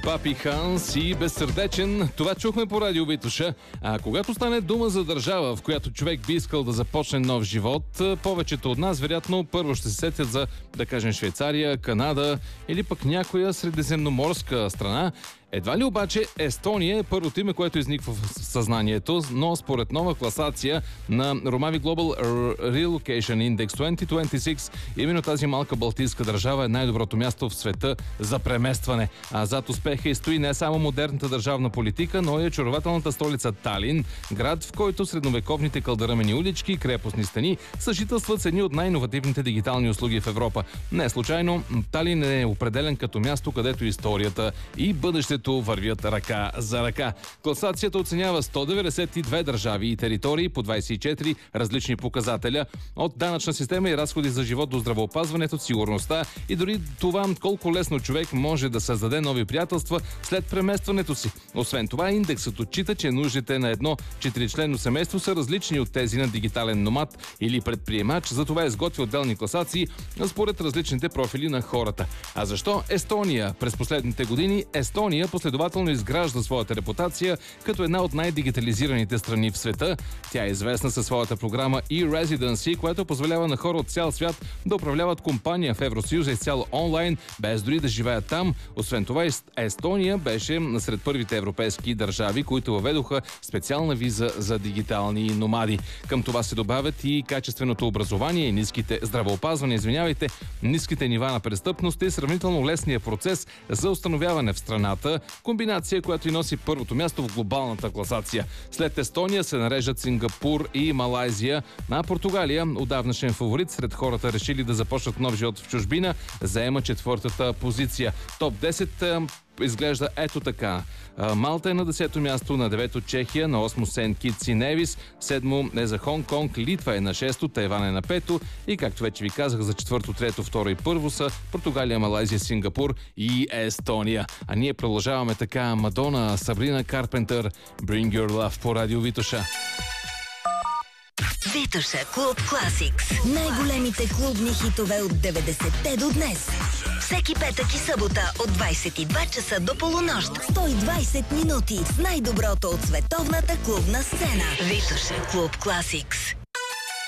Папи Ханс и Безсърдечен. Това чухме по радио Витоша. А когато стане дума за държава, в която човек би искал да започне нов живот, повечето от нас, вероятно, първо ще се сетят за, да кажем, Швейцария, Канада или пък някоя средиземноморска страна. Едва ли обаче Естония е първото име, което изниква в съзнанието, но според нова класация на Romavi Global Relocation Index 2026, именно тази малка балтийска държава е най-доброто място в света за преместване. А зад успеха и стои не само модерната държавна политика, но и очарователната столица Талин, град, в който средновековните кълдъръмени улички и крепостни стени съжителстват с едни от най-иновативните дигитални услуги в Европа. Не случайно, Талин е определен като място, където историята и бъдещето вървят ръка за ръка. Класацията оценява 192 държави и територии по 24 различни показателя, от данъчна система и разходи за живот до здравеопазването, сигурността и дори това колко лесно човек може да създаде нови приятелства след преместването си. Освен това, индексът отчита, че нуждите на едно 4-членно семейство са различни от тези на дигитален номад или предприемач, затова изготвя отделни класации според различните профили на хората. А защо Естония? През последните години Естония последователно изгражда своята репутация като една от най-дигитализираните страни в света. Тя е известна със своята програма e-Residency, която позволява на хора от цял свят да управляват компания в Евросъюза изцяло онлайн, без дори да живеят там. Освен това, Естония беше сред първите европейски държави, които въведоха специална виза за дигитални номади. Към това се добавят и качественото образование, ниските нива на престъпност и сравнително лесния процес за установяване в страната, комбинация, която и носи първото място в глобалната класация. След Естония се нареждат Сингапур и Малайзия, а Португалия, отдавнашен фаворит сред хората решили да започнат нов живот в чужбина, заема четвъртата позиция. Топ 10 изглежда ето така. Малта е на 10-то място, на 9-то Чехия, на 8-то Сент Китс и Невис, 7-то е за Хонг-Конг, Литва е на 6-то, Тайван е на 5-то и, както вече ви казах, за 4-то, 3-то, 2-то и 1-во са Португалия, Малайзия, Сингапур и Естония. А ние продължаваме така. Мадона, Сабрина Карпентър, Bring Your Love по радио Витоша. Витоша Клуб Класикс. Най-големите клубни хитове от 90-те до днес. Всеки петък и събота от 22 часа до полунощ. 120 минути с най-доброто от световната клубна сцена. Витоша Клуб Класикс.